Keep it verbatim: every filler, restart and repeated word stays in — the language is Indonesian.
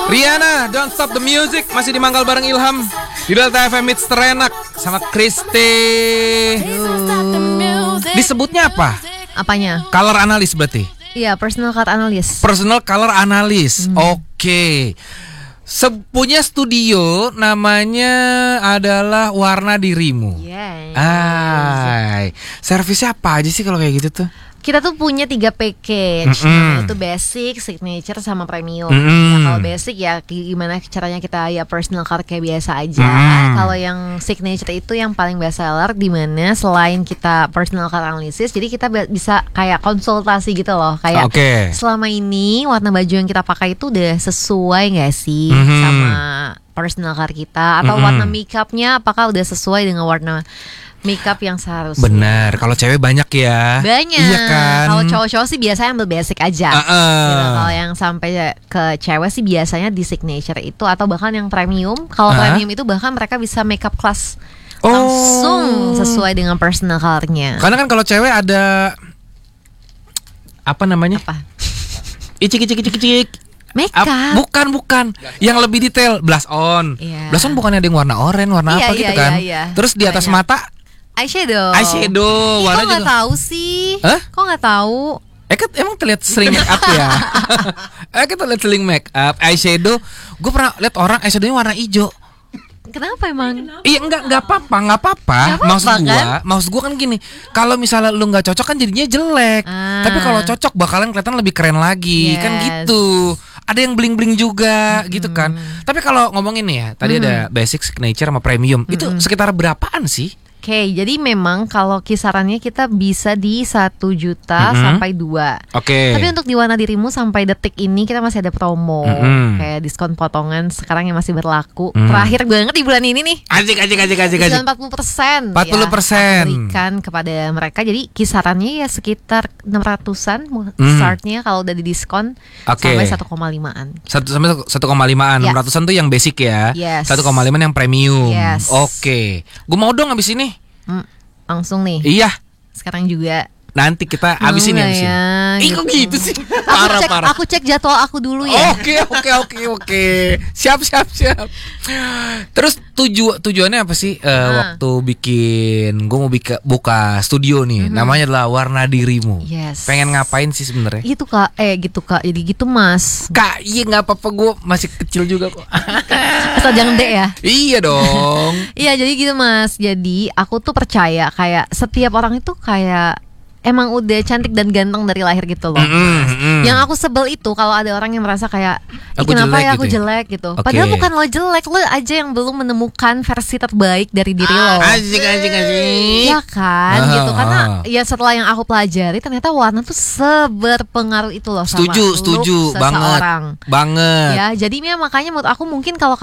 Rihanna, Don't Stop the Music. Masih di Mangkal bareng Ilham di Delta F M Hits terenak sama Kristi. Disebutnya apa? Apanya? Color analyst berarti? Iya, personal color analyst. Personal color analyst. hmm. Oke okay. Punya studio namanya adalah Warna Dirimu. Yes. Ay, servisnya apa aja sih kalau kayak gitu tuh? Kita tuh punya tiga package, Mm-mm. namanya tuh basic, signature, sama premium. Mm-mm. Nah, kalau basic ya gimana caranya kita ya personal card kayak biasa aja. Mm-mm. Kalau yang signature itu yang paling best seller, dimana selain kita personal card analysis, jadi kita bisa kayak konsultasi gitu loh. Kayak okay. selama ini warna baju yang kita pakai itu udah sesuai nggak sih Mm-hmm. sama personal card kita, atau Mm-hmm. warna makeupnya apakah udah sesuai dengan warna makeup yang seharusnya. Benar, kalau cewek banyak ya. Banyak. Iya kan. Kalau cowok-cowok sih biasanya ambil basic aja. Uh-uh. Gitu. Kalau yang sampai ke cewek sih biasanya di signature itu, atau bahkan yang premium. Kalau Uh-huh. premium itu bahkan mereka bisa makeup class Oh. langsung sesuai dengan personal color-nya. Karena kan kalau cewek ada apa namanya? Apa? Icik icik icik icik. Makeup. Ap- bukan bukan. Yang lebih detail, blush on. Iya. Blush on bukannya ada yang warna oranye, warna Iya, apa iya, gitu kan? iya, iya. Terus di atas Banyak. mata Eyeshadow. eyeshadow, Ih, warna kok nggak juga. tahu sih? Hah? Kok nggak tahu? Eh kan emang terlihat sering make up ya. Eh kita lihat sering make up, eyeshadow. Gue pernah lihat orang eyeshadownya warna hijau. Kenapa emang? Iya enggak enggak apa-apa, enggak apa-apa. Nggak apa-apa, Maksud gua, kan? maksud gua kan gini, kalau misalnya lu enggak cocok kan jadinya jelek. Ah. Tapi kalau cocok bakalan kelihatan lebih keren lagi, Yes. kan gitu. Ada yang bling-bling juga Mm-hmm. gitu kan. Tapi kalau ngomongin nih ya, tadi Mm-hmm. ada basic, signature sama premium. Itu sekitar berapaan sih? Oke, jadi memang kalau kisarannya kita bisa di satu juta Mhm. sampai dua. Oke. Tapi untuk di Warna Dirimu sampai detik ini kita masih ada promo, Mhm. kayak diskon potongan sekarang yang masih berlaku. Mhm. Terakhir banget di bulan ini nih. Ajik ajik ajik ajik ajik. Diskon empat puluh persen. empat puluh persen. Ya, berikan kepada mereka. Jadi kisarannya ya sekitar enam ratusan Mhm. startnya kalau udah di diskon, Oke. sampai satu koma limaan. Satu sampai satu koma limaan, Ya. enam ratusan tuh yang basic ya. Yes. Satu koma lima yang premium. Yes. Oke. Gue mau dong abis ini. Hmm, langsung nih. Iya. Sekarang juga. Nanti kita Mau abisin ya nggak abisin. ya, Ih kok gitu sih? Aku Parah cek, parah. aku cek jadwal aku dulu ya. Oke oke oke oke. Siap siap siap. Terus tuju tujuannya apa sih? Eh, Ah. waktu bikin, gue mau buka, buka studio nih. Namanya adalah Warna Dirimu. Yes. Pengen ngapain sih sebenarnya? Gitu kak, eh gitu kak, jadi gitu mas. Kak, iya nggak apa-apa, gue masih kecil juga kok. Asal jangan dek ya. Iya dong. Iya jadi gitu mas. Jadi aku tuh percaya kayak setiap orang itu kayak emang udah cantik dan ganteng dari lahir gitu loh. Mm-mm, mm-mm. Yang aku sebel itu kalau ada orang yang merasa kayak "Ih, Aku kenapa jelek ya aku gitu ya?" jelek gitu. Oke. Padahal bukan lo jelek, lo aja yang belum menemukan versi terbaik dari diri lo. Asik asik asik. Iya kan, Ah, gitu. Karena ah. ya setelah yang aku pelajari ternyata warna tuh seberpengaruh itu loh sama Setuju, look setuju banget. seseorang. Banget. Ya, jadi makanya menurut aku mungkin kalau